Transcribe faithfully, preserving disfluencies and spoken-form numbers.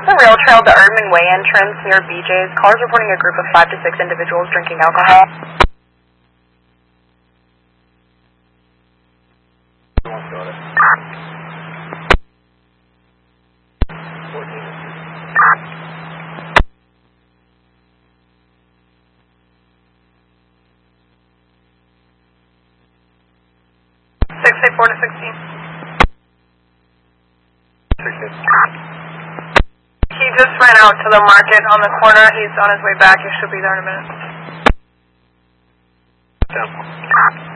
The rail trail, the Erdman Way entrance near B J's. Callers reporting a group of five to six individuals drinking alcohol. six eight four to sixteen. He just ran out to the market on the corner. He's on his way back. He should be there in a minute. Yeah.